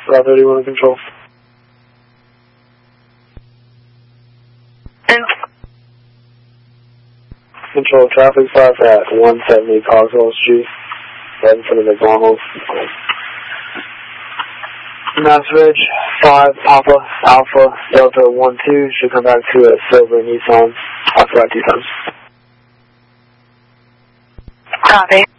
Route 31 control. Control, traffic stop at 170 Cogswell Street, right in front of McDonald's. Mass Ridge, 5 Papa Alpha Delta 12 should come back to a silver Nissan. I'll fly 2 times. Copy.